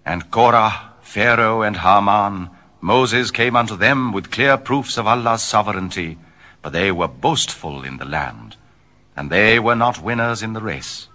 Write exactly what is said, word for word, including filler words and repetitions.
And Korah, Pharaoh, and Haman, Moses came unto them with clear proofs of Allah's sovereignty, but they were boastful in the land, and they were not winners in the race.